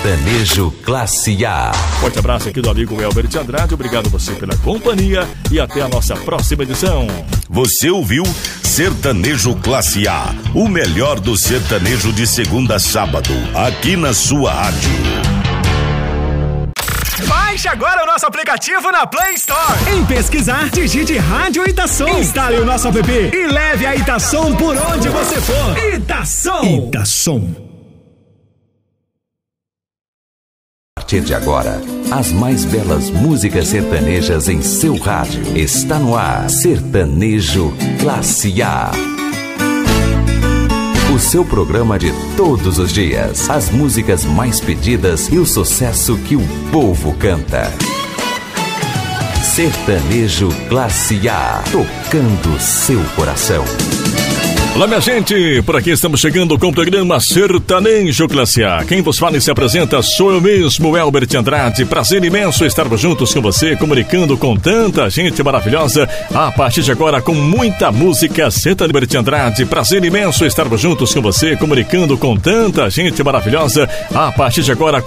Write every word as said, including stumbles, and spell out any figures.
Sertanejo Classe A. Forte abraço aqui do amigo Elber de Andrade. Obrigado você pela companhia e até a nossa próxima edição. Você ouviu Sertanejo Classe A, o melhor do sertanejo de segunda a sábado, aqui na sua rádio. Baixe agora o nosso aplicativo na Play Store. Em pesquisar, digite Rádio Itação. Instale o nosso app e leve a Itação por onde você for. Itação. Itação. A partir de agora, as mais belas músicas sertanejas em seu rádio. Está no ar, Sertanejo Classe A. O seu programa de todos os dias. As músicas mais pedidas e o sucesso que o povo canta. Sertanejo Classe A, tocando seu coração. Olá, minha gente, por aqui estamos chegando com o programa Sertanejo Classe A. Quem vos fala e se apresenta sou eu mesmo, Elber de Andrade. Prazer imenso estarmos juntos com você, comunicando com tanta gente maravilhosa. A partir de agora, com muita música Sertanejo de Andrade. Prazer imenso estarmos juntos com você, comunicando com tanta gente maravilhosa. A partir de agora,